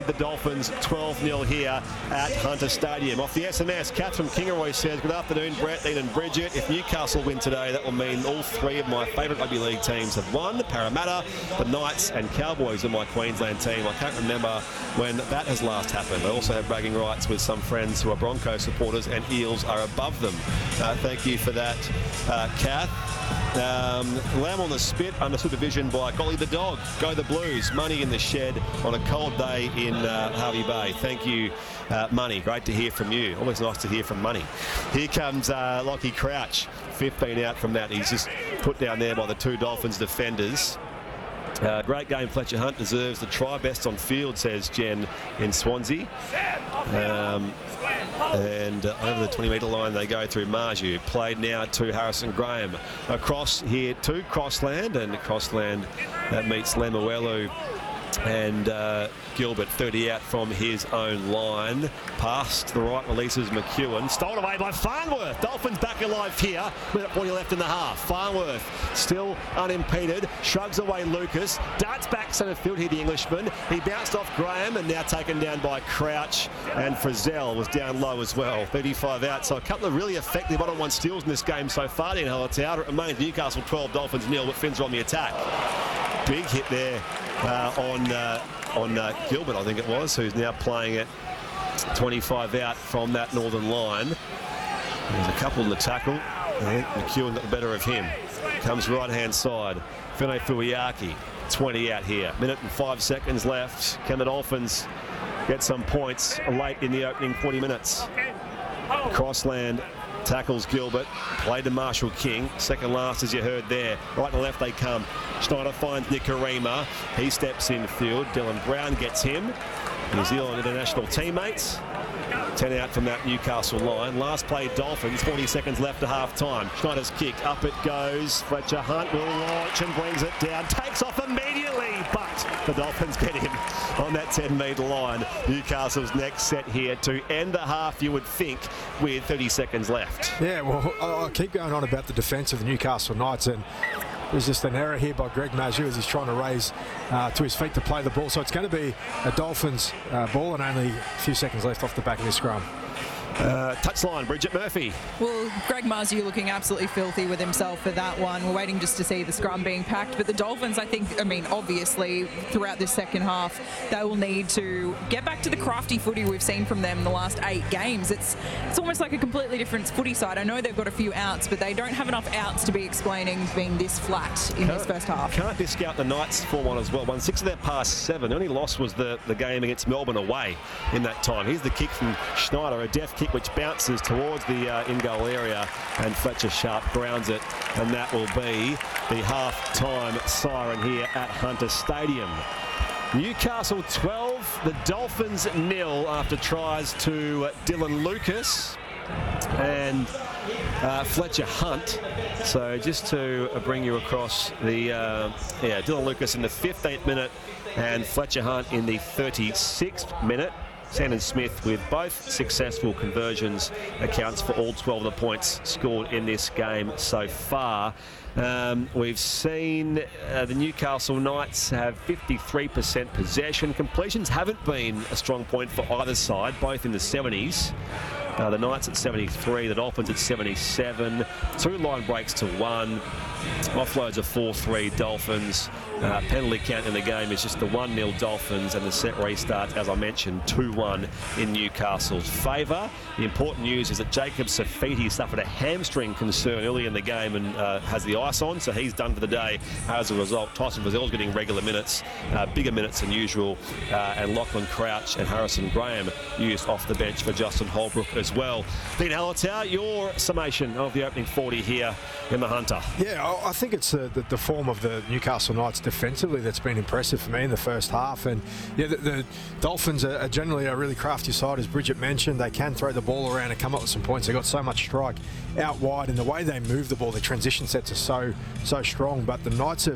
The Dolphins 12-0 here at Hunter Stadium. Off the SMS, Catherine Kingaroy says, good afternoon, Brett, Dean and Bridget. If Newcastle win today, that will mean all three of my favourite rugby league teams have won. Parramatta, the Knights and Cowboys are my Queensland team. I can't remember when that has last happened. I also have bragging rights with some friends who are Broncos supporters, and Eels are above them. Thank you for that, Kath. Lamb on the spit under supervision by Golly the Dog. Go the Blues. Money in the shed on a cold day in Hervey Bay. Thank you, Money. Great to hear from you. Always nice to hear from Money. Here comes Lockie Crouch. 15 out from that. He's just put down there by the two Dolphins defenders. Great game. Fletcher Hunt deserves the try. Best on field, says Jen in Swansea. And over the 20-metre line they go through Marju. Played now to Harrison Graham. Across here to Crossland, and Crossland meets Lemuelu and Gilbert. 30 out from his own line. Past the right releases McEwen. Stolen away by Farnworth. Dolphins back alive here. Minute 40 left in the half. Farnworth still unimpeded. Shrugs away Lucas. Darts back centre field here, the Englishman. He bounced off Graham and now taken down by Crouch. And Frizzell was down low as well. 35 out. So a couple of really effective one-on-one steals in this game so far. In Hallertau. It remains Newcastle 12, Dolphins 0, but Finns are on the attack. Big hit there on Gilbert, I think it was, who's now playing it 25 out from that northern line. There's a couple in the tackle. I think McEwen got the better of him. Comes right-hand side. Fene Fuiaki, 20 out here. Minute and 5 seconds left. Can the Dolphins get some points late in the opening 40 minutes? Crossland tackles Gilbert, played to Marshall King, second last as you heard there. Right and left they come. Schneider finds Nikorima. He steps in field. Dylan Brown gets him. New Zealand international teammates. 10 out from that Newcastle line. Last play Dolphins, 40 seconds left to half time. Schneider's kick, up it goes. Fletcher Hunt will launch and brings it down. Takes off immediately, but the Dolphins get him on that 10-metre line. Newcastle's next set here to end the half, you would think, with 30 seconds left. Yeah, well, I keep going on about the defence of the Newcastle Knights, and there's just an error here by Greg Marju as he's trying to raise to his feet to play the ball. So it's going to be a Dolphins ball and only a few seconds left off the back of this scrum. Touchline, Bridget Murphy. Well, Greg Marju looking absolutely filthy with himself for that one. We're waiting just to see the scrum being packed. But the Dolphins, obviously, throughout this second half, they will need to get back to the crafty footy we've seen from them in the last 8 games. It's almost like a completely different footy side. I know they've got a few outs, but they don't have enough outs to be explaining being this flat in this first half. Can't discount the Knights 4-1 as well. Won 6 of their past 7. The only loss was the game against Melbourne away in that time. Here's the kick from Schneider, a deft kick which bounces towards the in-goal area, and Fletcher Sharp grounds it, and that will be the half-time siren here at Hunter Stadium. Newcastle 12, the Dolphins 0 after tries to Dylan Lucas and Fletcher Hunt. So just to bring you across the Dylan Lucas in the 15th minute and Fletcher Hunt in the 36th minute. Sandon Smith, with both successful conversions, accounts for all 12 of the points scored in this game so far. We've seen the Newcastle Knights have 53% possession. Completions haven't been a strong point for either side, both in the 70s. The Knights at 73, the Dolphins at 77. 2 line breaks to 1. Offloads are 4-3 Dolphins. Penalty count in the game is just the 1-0 Dolphins, and the set restart, as I mentioned, 2-1 in Newcastle's favour. The important news is that Jacob Safiti suffered a hamstring concern early in the game and has the ice on, so he's done for the day. As a result, Tyson Frizzell's getting regular minutes, bigger minutes than usual, and Lachlan Crouch and Harrison Graham used off the bench for Justin Holbrook as well. Dean Hallertau, your summation of the opening 40 here in the Hunter. Yeah, I think it's the form of the Newcastle Knights defensively that's been impressive for me in the first half. And yeah, the Dolphins are generally a really crafty side, as Bridget mentioned. They can throw the ball around and come up with some points. They've got so much strike out wide, and the way they move the ball, the transition sets are so strong. But the Knights have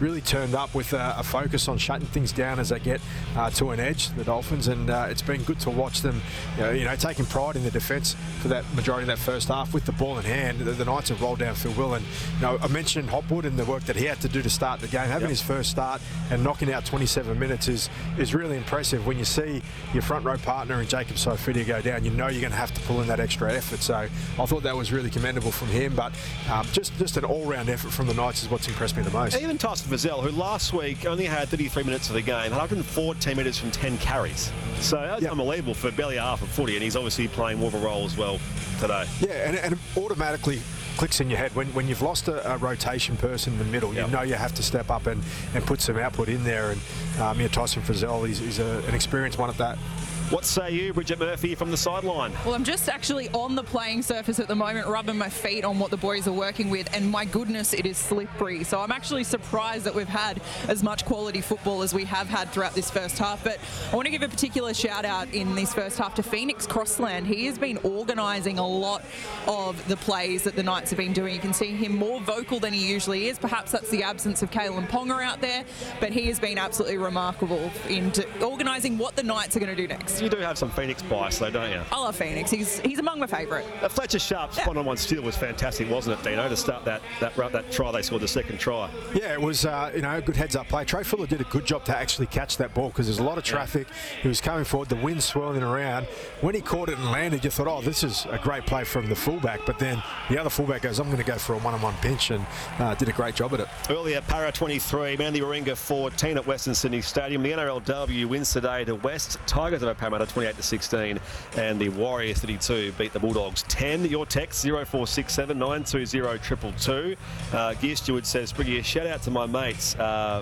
really turned up with a focus on shutting things down as they get to an edge, the Dolphins, and it's been good to watch them, taking pride in the defence for that majority of that first half with the ball in hand. The Knights have rolled down Phil Will, and I mentioned Hopwood and the work that he had to do to start the game. Having his first start and knocking out 27 minutes is really impressive. When you see your front row partner and Jacob Sofidi go down, you're going to have to pull in that extra effort. So I thought that was really commendable from him, but just an all-round effort from the Knights is what's impressed me the most. Even Tyson Frizzell, who last week only had 33 minutes of the game, 114 metres from 10 carries. So that's unbelievable for barely half of footy, and he's obviously playing more of a role as well today. Yeah, and it automatically clicks in your head when you've lost a rotation person in the middle. You know you have to step up and put some output in there. And Tyson Frizzell, he's an experienced one at that. What say you, Bridget Murphy, from the sideline? Well, I'm just actually on the playing surface at the moment, rubbing my feet on what the boys are working with, and my goodness, it is slippery. So I'm actually surprised that we've had as much quality football as we have had throughout this first half. But I want to give a particular shout out in this first half to Phoenix Crossland. He has been organising a lot of the plays that the Knights have been doing. You can see him more vocal than he usually is. Perhaps that's the absence of Kalen Ponga out there, but he has been absolutely remarkable in organising what the Knights are going to do next. You do have some Phoenix bias, though, don't you? I love Phoenix. He's among my favourite. Fletcher Sharp's one-on-one steal was fantastic, wasn't it, Dino, to start that try? They scored the second try. Yeah, it was a good heads-up play. Trey Fuller did a good job to actually catch that ball because there's a lot of traffic. He was coming forward, the wind swirling around. When he caught it and landed, you thought, oh, this is a great play from the fullback. But then the other fullback goes, I'm going to go for a one-on-one pinch, and did a great job at it. Earlier, Para 23, Manly Warringah 14 at Western Sydney Stadium. The NRLW wins today to West Tigers over Parramatta 28-16, and the Warriors 32 beat the Bulldogs 10. Your text 0467 920 222. Gear Steward says, Briggy, shout out to my mates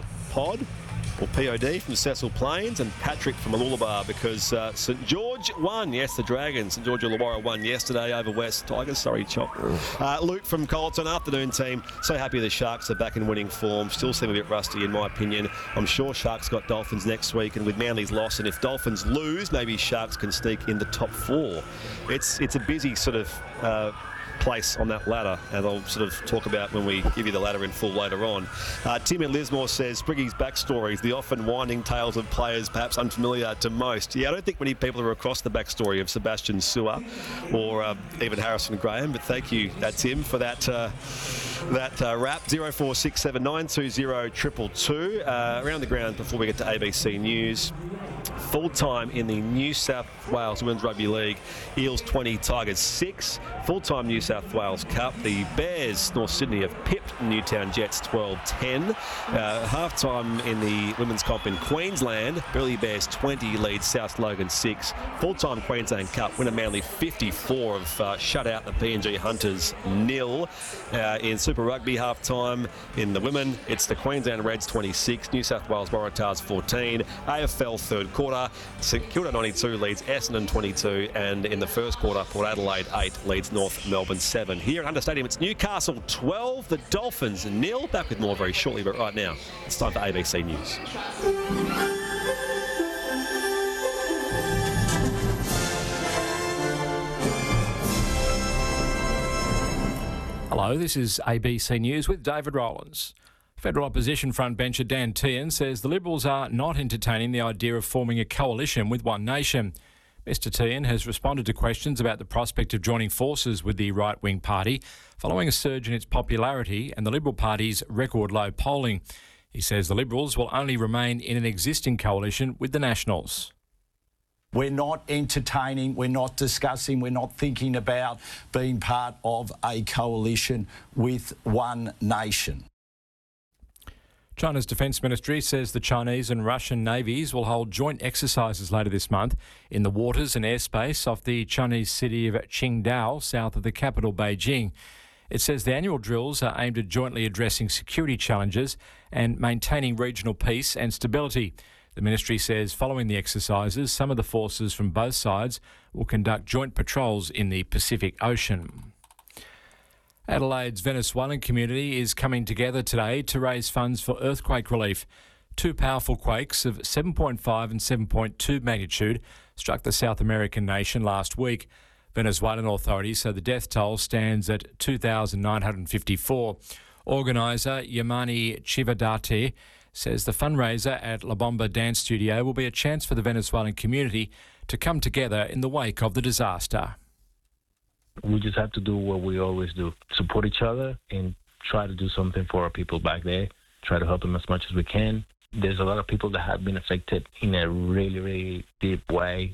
Pod or POD from Cecil Plains and Patrick from Mooloolaba because St George won. Yes, the Dragons. St George Illawarra won yesterday over West Tigers. Sorry, Chop. Luke from Carlton, afternoon team. So happy the Sharks are back in winning form. Still seem a bit rusty in my opinion. I'm sure Sharks got Dolphins next week, and with Manly's loss, and if Dolphins lose, maybe Sharks can sneak in the top 4. It's a busy sort of place on that ladder, and I'll sort of talk about when we give you the ladder in full later on. Tim in Lismore says, Briggy's backstories, the often winding tales of players perhaps unfamiliar to most. Yeah, I don't think many people are across the backstory of Sebastian Sewer or even Harrison Graham, but thank you, Tim, for that wrap. 0467 920 222. Around the ground before we get to ABC News. Full-time in the New South Wales Women's Rugby League, Eels 20, Tigers 6. Full-time New South Wales Cup, the Bears, North Sydney, have pipped Newtown Jets 12-10. Half-time in the Women's Comp in Queensland, Burleigh Bears 20 leads South Logan 6. Full-time Queensland Cup, winner Manly 54 have shut out the PNG Hunters 0. In Super Rugby half-time in the women, it's the Queensland Reds 26, New South Wales Waratahs 14. AFL third quarter, St Kilda 92 leads Essendon 22, and in the first quarter, Port Adelaide 8 leads North Melbourne 7. Here at Hunter Stadium, it's Newcastle 12, the Dolphins 0. Back with more very shortly, but right now, it's time for ABC News. Hello, this is ABC News with David Rowlands. Federal opposition frontbencher Dan Tehan says the Liberals are not entertaining the idea of forming a coalition with One Nation. Mr Tehan has responded to questions about the prospect of joining forces with the right-wing party following a surge in its popularity and the Liberal Party's record low polling. He says the Liberals will only remain in an existing coalition with the Nationals. We're not entertaining, we're not discussing, we're not thinking about being part of a coalition with One Nation. China's Defence Ministry says the Chinese and Russian navies will hold joint exercises later this month in the waters and airspace off the Chinese city of Qingdao, south of the capital, Beijing. It says the annual drills are aimed at jointly addressing security challenges and maintaining regional peace and stability. The ministry says following the exercises, some of the forces from both sides will conduct joint patrols in the Pacific Ocean. Adelaide's Venezuelan community is coming together today to raise funds for earthquake relief. Two powerful quakes of 7.5 and 7.2 magnitude struck the South American nation last week. Venezuelan authorities say the death toll stands at 2,954. Organiser Yamani Chivadate says the fundraiser at La Bomba Dance Studio will be a chance for the Venezuelan community to come together in the wake of the disaster. We just have to do what we always do, support each other and try to do something for our people back there, try to help them as much as we can. There's a lot of people that have been affected in a really, really deep way.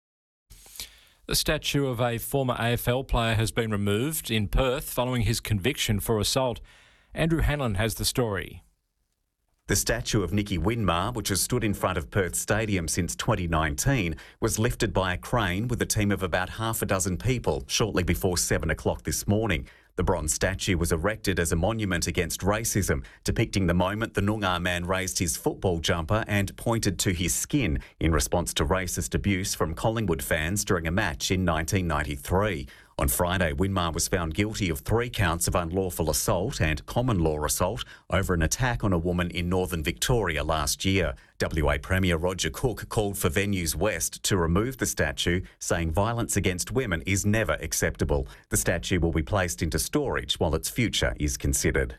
The statue of a former AFL player has been removed in Perth following his conviction for assault. Andrew Hanlon has the story. The statue of Nicky Winmar, which has stood in front of Perth Stadium since 2019, was lifted by a crane with a team of about half a dozen people shortly before 7 o'clock this morning. The bronze statue was erected as a monument against racism, depicting the moment the Noongar man raised his football jumper and pointed to his skin in response to racist abuse from Collingwood fans during a match in 1993. On Friday, Winmar was found guilty of 3 counts of unlawful assault and common law assault over an attack on a woman in northern Victoria last year. WA Premier Roger Cook called for Venues West to remove the statue, saying violence against women is never acceptable. The statue will be placed into storage while its future is considered.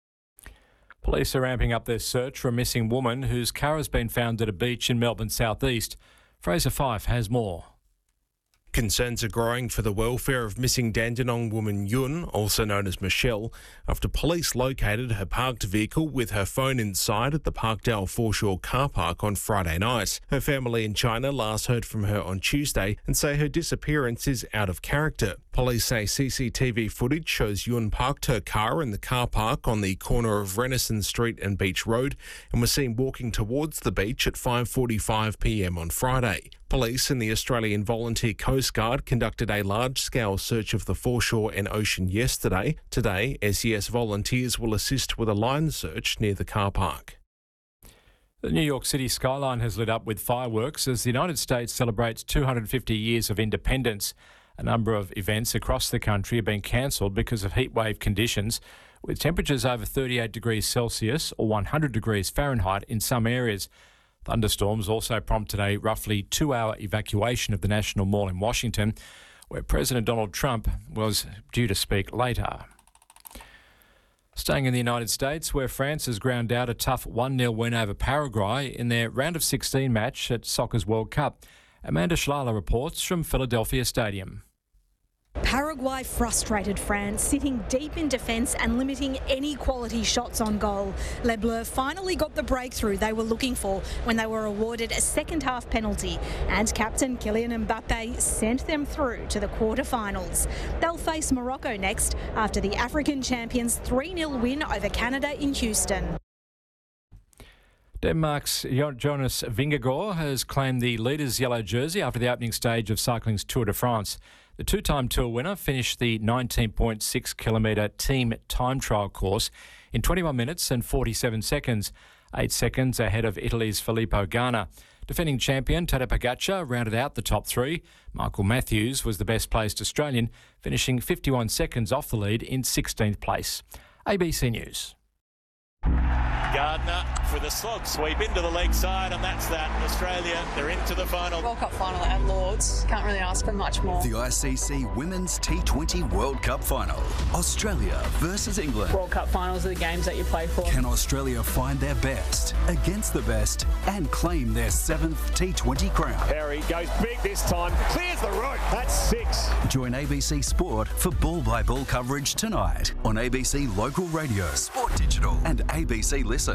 Police are ramping up their search for a missing woman whose car has been found at a beach in Melbourne southeast. Fraser Fife has more. Concerns are growing for the welfare of missing Dandenong woman Yun, also known as Michelle, after police located her parked vehicle with her phone inside at the Parkdale Foreshore car park on Friday night. Her family in China last heard from her on Tuesday and say her disappearance is out of character. Police say CCTV footage shows Yun parked her car in the car park on the corner of Renaissance Street and Beach Road and was seen walking towards the beach at 5:45 p.m. on Friday. Police and the Australian Volunteer Coast Guard conducted a large-scale search of the foreshore and ocean yesterday. Today, SES volunteers will assist with a line search near the car park. The New York City skyline has lit up with fireworks as the United States celebrates 250 years of independence. A number of events across the country have been cancelled because of heatwave conditions, with temperatures over 38 degrees Celsius or 100 degrees Fahrenheit in some areas. Thunderstorms also prompted a roughly 2-hour evacuation of the National Mall in Washington, where President Donald Trump was due to speak later. Staying in the United States, where France has ground out a tough 1-0 win over Paraguay in their round of 16 match at Soccer's World Cup. Amanda Shlala reports from Philadelphia Stadium. Paraguay frustrated France, sitting deep in defence and limiting any quality shots on goal. Les Bleus finally got the breakthrough they were looking for when they were awarded a second-half penalty, and captain Kylian Mbappe sent them through to the quarter-finals. They'll face Morocco next after the African champions' 3-0 win over Canada in Houston. Denmark's Jonas Vingegaard has claimed the leader's yellow jersey after the opening stage of cycling's Tour de France. The 2-time Tour winner finished the 19.6 kilometre team time trial course in 21 minutes and 47 seconds, 8 seconds ahead of Italy's Filippo Ganna. Defending champion Tadej Pogacar rounded out the top 3. Michael Matthews was the best placed Australian, finishing 51 seconds off the lead in 16th place. ABC News. Gardner for the slog sweep into the leg side, and that's that. Australia, they're into the final. World Cup final at Lords. Can't really ask for much more. The ICC Women's T20 World Cup final. Australia versus England. World Cup finals are the games that you play for. Can Australia find their best against the best and claim their 7th T20 crown? Perry goes big this time. Clears the rope. That's 6. Join ABC Sport for ball-by-ball coverage tonight on ABC Local Radio, Sport Digital and ABC Listen.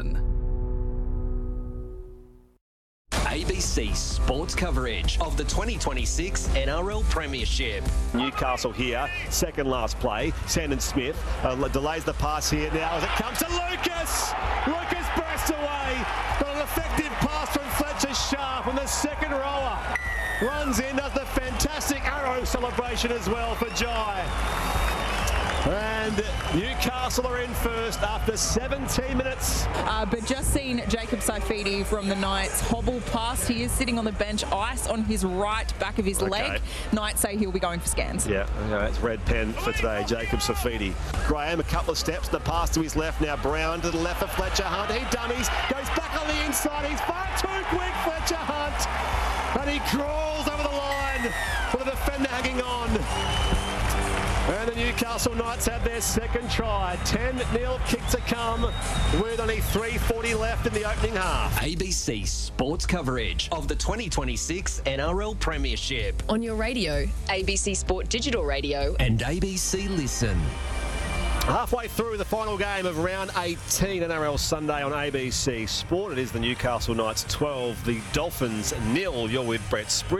ABC Sports coverage of the 2026 NRL Premiership. Newcastle here, second last play. Sandon Smith delays the pass here now as it comes to Lucas. Lucas bursts away. Got an effective pass from Fletcher Sharp, and the second rower runs in, does the fantastic arrow celebration as well for Jai. And Newcastle are in first after 17 minutes. But just seen Jacob Saifidi from the Knights hobble past. He is sitting on the bench, ice on his right back of his leg. Knights say he'll be going for scans. Yeah, it's red pen for today, Jacob Saifidi. Graham, a couple of steps, the pass to his left, now Brown to the left of Fletcher Hunt. He dummies, goes back on the inside. He's far too quick, Fletcher Hunt. 'And he crawls over the line with the defender hanging on. 2 minutes 30 to And the Newcastle Knights have their second try. 10-0 kick to come with only 3:40 left in the opening half. ABC Sports coverage of the 2026 NRL Premiership. On your radio, ABC Sport Digital Radio. And ABC Listen. Halfway through the final game of round 18 NRL Sunday on ABC Sport. It is the Newcastle Knights 12, the Dolphins 0. You're with Brett Sprigg.